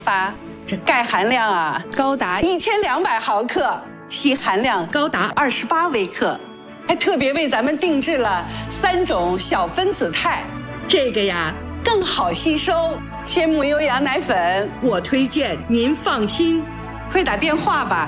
发，这钙含量啊高达1200毫克，硒含量高达28微克，还特别为咱们定制了3种小分子肽，这个呀更好吸收。鲜母优羊奶粉，我推荐您放心，快打电话吧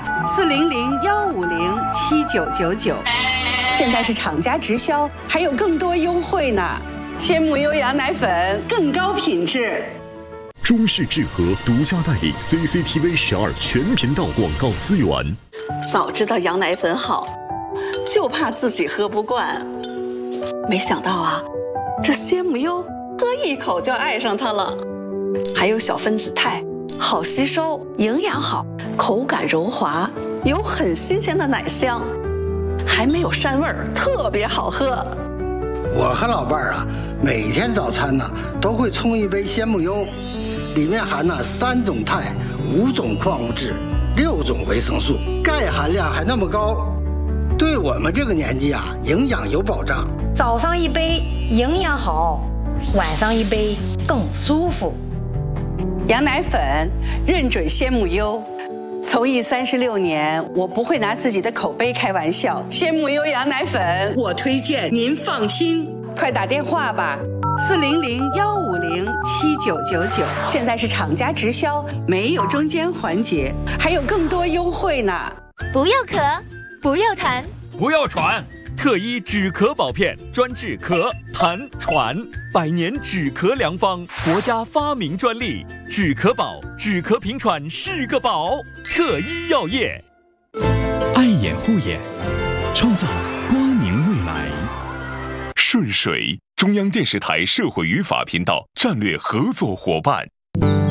，400-150-7999，现在是厂家直销，还有更多优惠呢。鲜母优羊奶粉更高品质。 中式智和独家代理 CCTV 12全频道广告资源。 早知道羊奶粉好，就怕自己喝不惯。没想到啊，这鲜母优喝一口就爱上它了。还有小分子肽，好吸收，营养好，口感柔滑，有很新鲜的奶香，还没有膻味儿，特别好喝。 我和老伴儿啊，每天早餐呢都会冲一杯鲜母优，里面含了3种肽、5种矿物质、6种维生素，钙含量还那么高，对我们这个年纪啊，营养有保障。 早上一杯营养好，晚上一杯更舒服。 羊奶粉认准鲜母优，从艺36年，我不会拿自己的口碑开玩笑。鲜母优羊奶粉，我推荐您放心，快打电话吧，400-150-7999，现在是厂家直销，没有中间环节，还有更多优惠呢。 不要咳，不要痰， 不要喘。特医止咳宝片，专治咳、痰、喘，100年止咳良方，国家发明专利。止咳宝，止咳平喘是个宝。特医药业， 爱眼护眼，创造光明未来。 顺水，中央电视台社会与法频道战略合作伙伴。